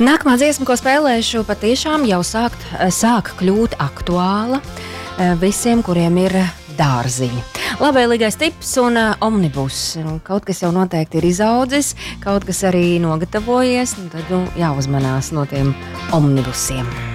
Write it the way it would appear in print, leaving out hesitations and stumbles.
Nākamā dziesma, ko spēlēšu, patiešām jau sāk kļūt aktuāla visiem, kuriem ir dārziņi. Labvēlīgais tips un omnibus. Kaut kas jau noteikti ir izaudzis, kaut kas arī nogatavojies, tad jāuzmanās no tiem omnibusiem.